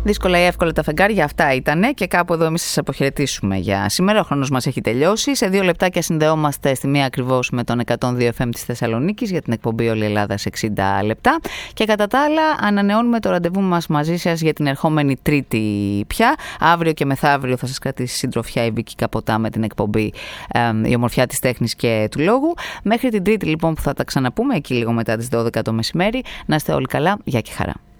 Δύσκολα ή εύκολα τα φεγγάρια, αυτά ήτανε και κάπου εδώ εμείς σας αποχαιρετήσουμε για σήμερα. Ο χρόνος μας έχει τελειώσει. Σε 2 λεπτάκια συνδεόμαστε στη 1 ακριβώς με τον 102 FM της Θεσσαλονίκης για την εκπομπή Όλη η Ελλάδα σε 60 λεπτά. Και κατά τα άλλα, ανανεώνουμε το ραντεβού μας μαζί σας για την ερχόμενη Τρίτη πια. Αύριο και μεθαύριο θα σας κρατήσει συντροφιά η Βίκη Καποτά με την εκπομπή Η Ομορφιά της Τέχνης και του Λόγου. Μέχρι την Τρίτη λοιπόν που θα τα ξαναπούμε, εκεί λίγο μετά τις 12 το μεσημέρι. Να είστε όλοι καλά. Γεια και χαρά.